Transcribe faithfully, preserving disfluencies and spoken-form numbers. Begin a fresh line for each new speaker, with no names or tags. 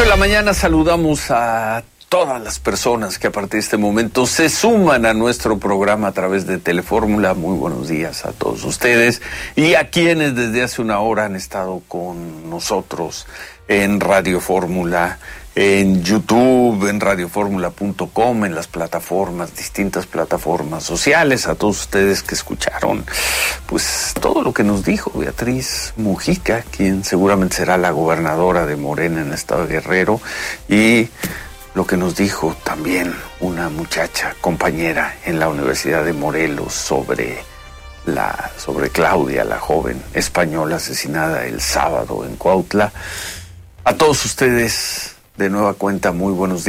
la mañana saludamos a todas las personas que a partir de este momento se suman a nuestro programa a través de Telefórmula. Muy buenos días a todos ustedes y a quienes desde hace una hora han estado con nosotros en Radio Fórmula, en YouTube, en radio fórmula punto com, en las plataformas, distintas plataformas sociales, a todos ustedes que escucharon pues todo lo que nos dijo Beatriz Mujica, quien seguramente será la gobernadora de Morena en el estado de Guerrero, y lo que nos dijo también una muchacha compañera en la Universidad de Morelos sobre la sobre Claudia, la joven española asesinada el sábado en Cuautla. A todos ustedes, de nueva cuenta, muy buenos días.